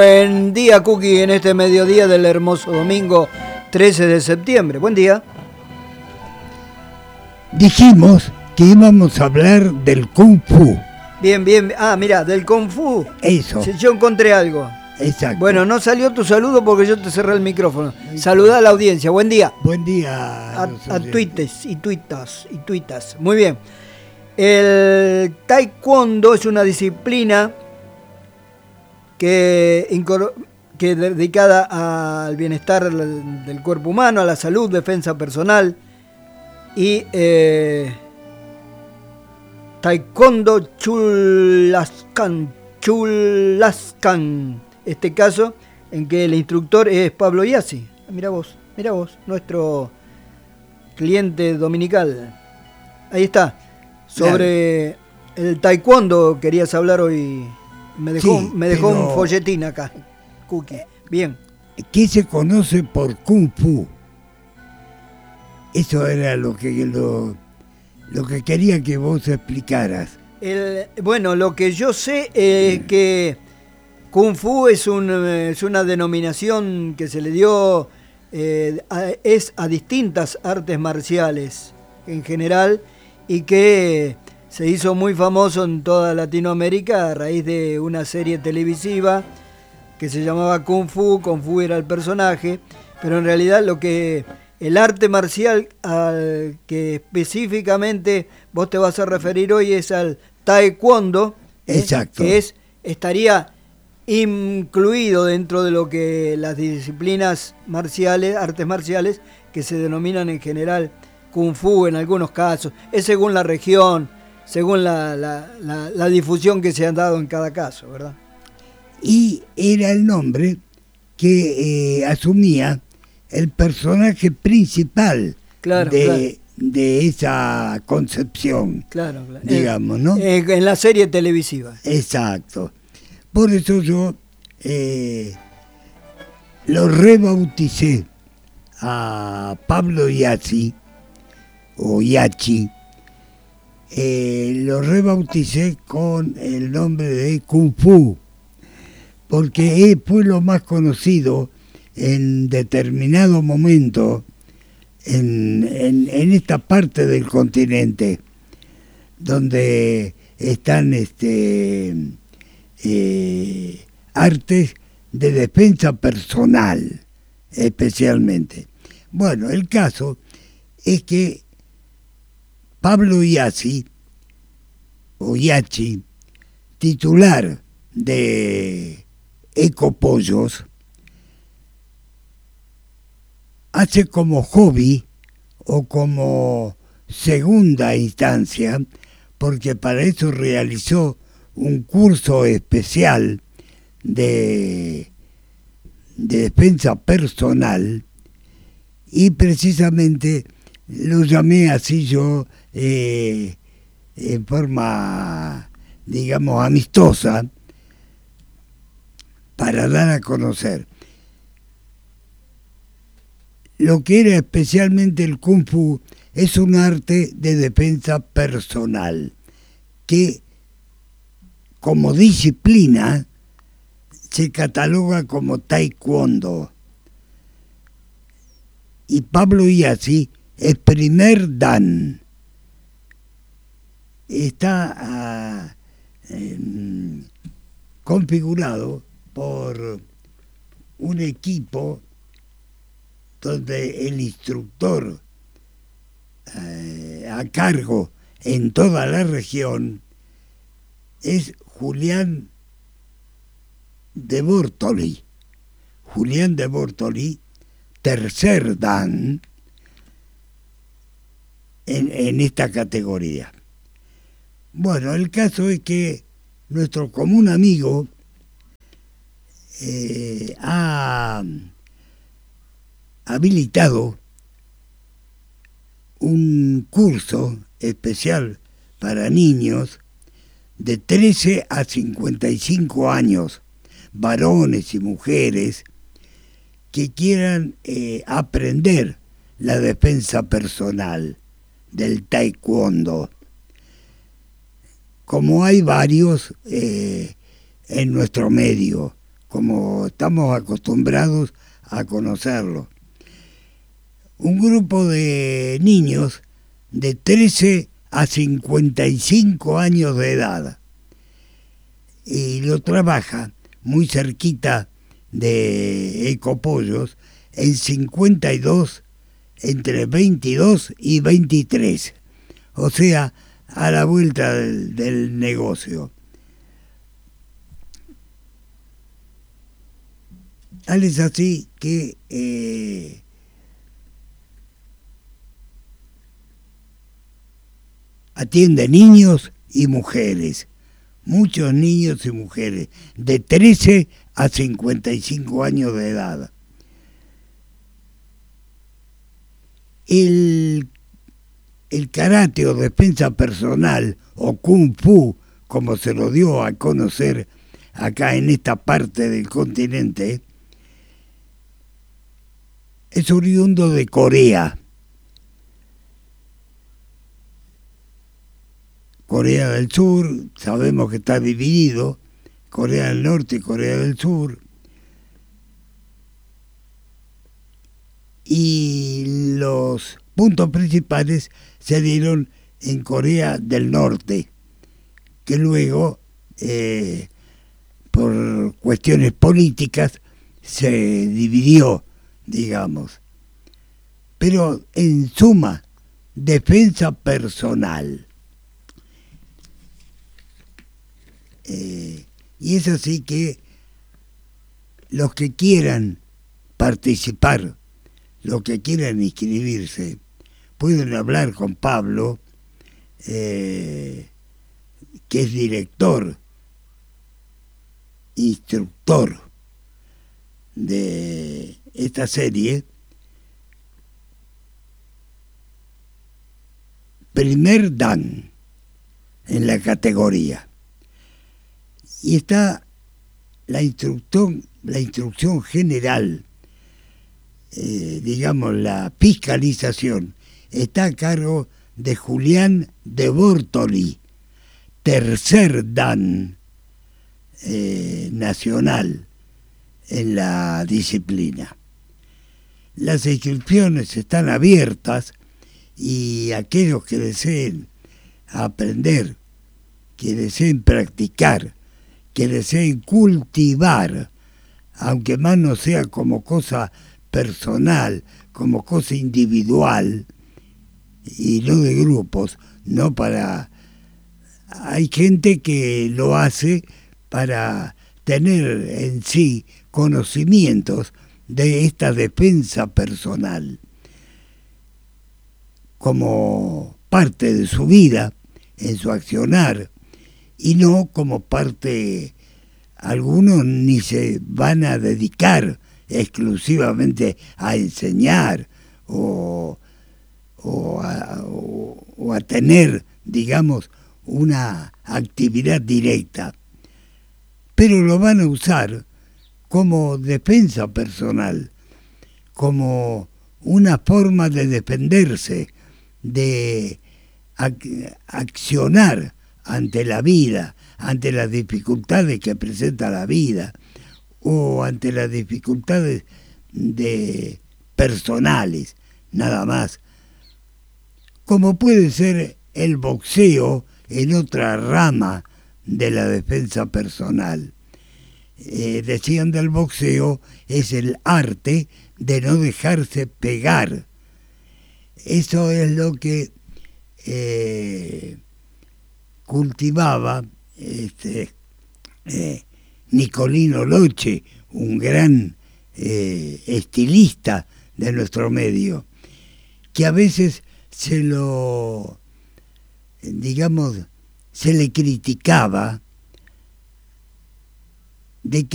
Buen día, Cookie, en este mediodía del hermoso domingo 13 de septiembre. Buen día. Dijimos que íbamos a hablar del Kung Fu. Bien, bien. Ah, mira, del Kung Fu. Eso. Si yo encontré algo. Exacto. Bueno, no salió tu saludo porque yo te cerré el micrófono. Saludá a la audiencia. Buen día. Buen día. A tuites y tuitas. Muy bien. El taekwondo es una disciplina que es dedicada al bienestar del cuerpo humano, a la salud, defensa personal y taekwondo chulascan, este caso en que el instructor es Pablo Iazzi. Mira vos, nuestro cliente dominical. Ahí está. Sobre el taekwondo querías hablar hoy. Me dejó un folletín acá, Cookie. Bien. ¿Qué se conoce por Kung Fu? Eso era lo que quería que vos explicaras. Bueno, lo que yo sé es que Kung Fu es una denominación que se le dio a distintas artes marciales en general y que se hizo muy famoso en toda Latinoamérica a raíz de una serie televisiva que se llamaba Kung Fu. Kung Fu era el personaje, pero en realidad el arte marcial al que específicamente vos te vas a referir hoy es al taekwondo, Exacto. Que estaría incluido dentro de lo que las disciplinas marciales, artes marciales, que se denominan en general Kung Fu en algunos casos. Es según la región, según la difusión que se ha dado en cada caso, ¿verdad? Y era el nombre que asumía el personaje principal de esa concepción, claro. Digamos, ¿no? En la serie televisiva. Exacto. Por eso yo lo rebauticé a Pablo Iazzi, o Iazzi, lo rebauticé con el nombre de Kung Fu, porque fue lo más conocido en determinado momento en esta parte del continente, donde están artes de defensa personal, especialmente. Bueno, el caso es que Pablo Iazzi, o Iazzi, titular de Ecopollos, hace como hobby o como segunda instancia, porque para eso realizó un curso especial de defensa personal, y precisamente lo llamé así yo en forma, digamos, amistosa, para dar a conocer lo que era especialmente el Kung Fu. Es un arte de defensa personal que como disciplina se cataloga como taekwondo. Y Pablo Iazzi es primer dan. Está configurado por un equipo donde el instructor a cargo en toda la región es Julián de Bortoli. Julián de Bortoli, tercer dan en esta categoría. Bueno, el caso es que nuestro común amigo ha habilitado un curso especial para niños de 13 a 55 años, varones y mujeres, que quieran aprender la defensa personal del taekwondo. Como hay varios en nuestro medio, como estamos acostumbrados a conocerlo. Un grupo de niños de 13 a 55 años de edad, y lo trabaja muy cerquita de Ecopollos, en 52, entre 22 y 23, o sea, a la vuelta del negocio. Tal es así que atiende niños y mujeres, muchos niños y mujeres, de 13 a 55 años de edad. El karate o defensa personal, o kung fu, como se lo dio a conocer acá en esta parte del continente, es oriundo de Corea. Corea del Sur, sabemos que está dividido, Corea del Norte y Corea del Sur. Y los puntos principales se dieron en Corea del Norte, que luego, por cuestiones políticas, se dividió, digamos. Pero en suma, defensa personal. Y es así que los que quieran participar, los que quieran inscribirse, pueden hablar con Pablo, que es director, instructor de esta serie. Primer Dan en la categoría. Y está la instrucción general, digamos, la fiscalización, está a cargo de Julián de Bortoli, tercer Dan nacional en la disciplina. Las inscripciones están abiertas y aquellos que deseen aprender, que deseen practicar, que deseen cultivar, aunque más no sea como cosa personal, como cosa individual y no de grupos, no para... Hay gente que lo hace para tener en sí conocimientos de esta defensa personal como parte de su vida, en su accionar, y no como parte, algunos ni se van a dedicar exclusivamente a enseñar o a tener, digamos, una actividad directa, pero lo van a usar como defensa personal, como una forma de defenderse, de accionar ante la vida, ante las dificultades que presenta la vida o ante las dificultades personales, nada más. Como puede ser el boxeo en otra rama de la defensa personal. Decían del boxeo, es el arte de no dejarse pegar. Eso es lo que cultivaba Nicolino Loche, un gran estilista de nuestro medio, que a veces se le criticaba de que